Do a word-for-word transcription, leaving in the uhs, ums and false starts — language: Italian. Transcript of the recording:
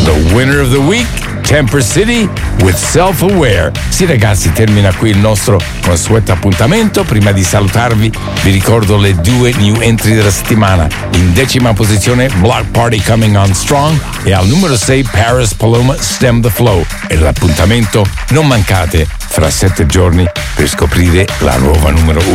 The winner of the week, Temper City with Self-Aware. Sì ragazzi, termina qui il nostro consueto appuntamento. Prima di salutarvi vi ricordo le due new entry della settimana. In decima posizione Block Party Coming On Strong e al numero sei Paris Paloma Stem the Flow. E l'appuntamento non mancate fra sette giorni per scoprire la nuova numero uno.